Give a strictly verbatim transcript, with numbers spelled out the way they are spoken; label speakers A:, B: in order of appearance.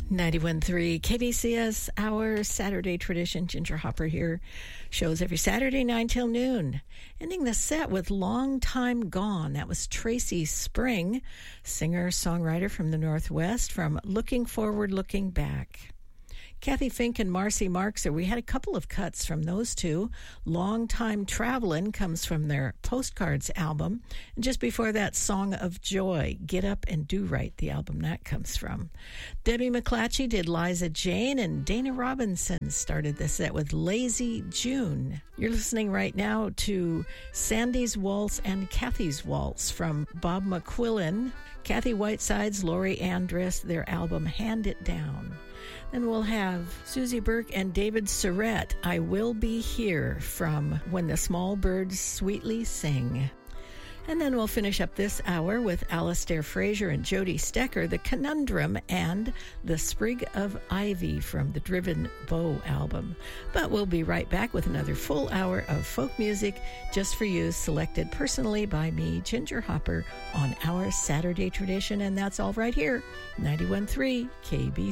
A: ninety-one point three K B C S, our Saturday tradition. Ginger Hopper here. Shows every Saturday, nine till noon. Ending the set with Long Time Gone. That was Tracy Spring, singer-songwriter from the Northwest, from Looking Forward, Looking Back. Kathy Fink and Marcy Markser, we had a couple of cuts from those two. Long Time Travelin' comes from their Postcards album. And just before that, Song of Joy, Get Up and Do Right, the album that comes from. Debbie McClatchy did Liza Jane, and Dana Robinson started the set with Lazy June. You're listening right now to Sandy's Waltz and Kathy's Waltz from Bob McQuillan, Kathy Whitesides, Laurie Andress, their album Hand It Down. Then we'll have Susie Burke and David Surrett, I Will Be Here, from When the Small Birds Sweetly Sing. And then we'll finish up this hour with Alistair Fraser and Jody Stecker, The Conundrum, and The Sprig of Ivy from the Driven Bow album. But we'll be right back with another full hour of folk music just for you, selected personally by me, Ginger Hopper, on our Saturday tradition. And that's all right here, ninety-one point three K B C.